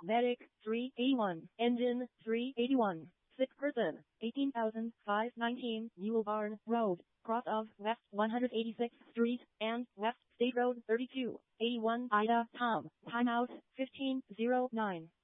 Medic 381. Engine 381. Sick person 18,519 Mule Barn Road, cross of West 186th Street and West State Road 32, 81 Ida Tom. Timeout 1509.